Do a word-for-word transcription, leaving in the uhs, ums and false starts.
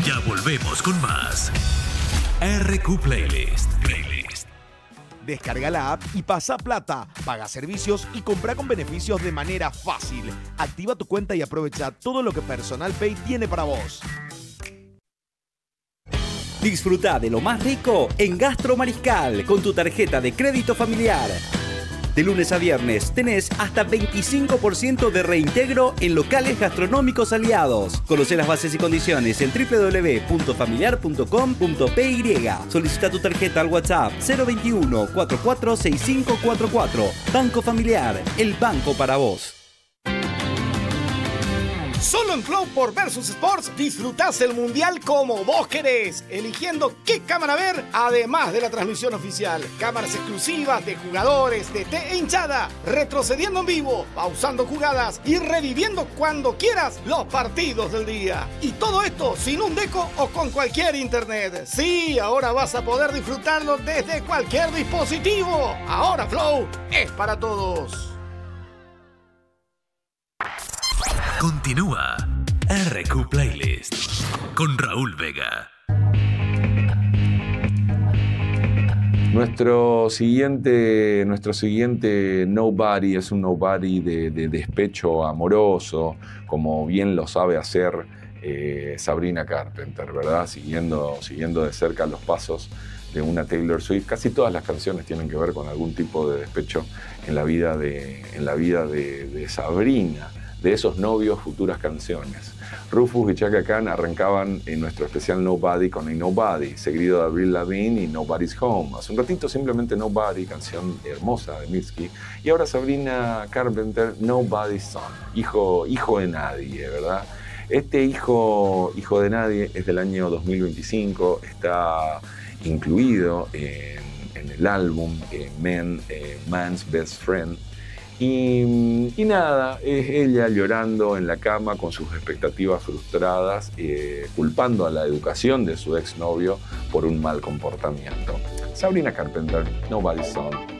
Ya volvemos con más R Q Playlist. Playlist. Descarga la app y pasa plata, paga servicios y compra con beneficios de manera fácil. Activa tu cuenta y aprovecha todo lo que Personal Pay tiene para vos. Disfruta de lo más rico en Gastro Mariscal con tu tarjeta de crédito familiar. De lunes a viernes tenés hasta veinticinco por ciento de reintegro en locales gastronómicos aliados. Conocé las bases y condiciones en doble u doble u doble u punto familiar punto com punto p y. Solicita tu tarjeta al WhatsApp cero veintiuno, cuarenta y cuatro, sesenta y cinco cuarenta y cuatro. Banco Familiar, el banco para vos. Solo en Flow por Versus Sports disfrutás el Mundial como vos querés, eligiendo qué cámara ver, además de la transmisión oficial. Cámaras exclusivas de jugadores, D T e hinchada, retrocediendo en vivo, pausando jugadas y reviviendo cuando quieras los partidos del día. Y todo esto sin un deco o con cualquier internet. Sí, ahora vas a poder disfrutarlo desde cualquier dispositivo. Ahora Flow es para todos. Continúa R Q Playlist con Raúl Vega. Nuestro siguiente, nuestro siguiente Nobody es un Nobody de, de despecho amoroso, como bien lo sabe hacer eh, Sabrina Carpenter, ¿verdad? Siguiendo, siguiendo de cerca los pasos de una Taylor Swift. Casi todas las canciones tienen que ver con algún tipo de despecho en la vida de, en la vida de, de Sabrina, de esos novios, futuras canciones. Rufus y Chaka Khan arrancaban en nuestro especial Nobody con Ain't Nobody, seguido de Avril Lavigne y Nobody's Home. Hace un ratito simplemente Nobody, canción hermosa de Mitski. Y ahora Sabrina Carpenter, Nobody's Son, hijo, hijo de nadie, ¿verdad? Este hijo, hijo de nadie es del año dos mil veinticinco, está incluido en, en el álbum eh, Man, eh, Man's Best Friend. Y, y nada, es ella llorando en la cama con sus expectativas frustradas, eh, culpando a la educación de su exnovio por un mal comportamiento. Sabrina Carpenter, Nobody's Son.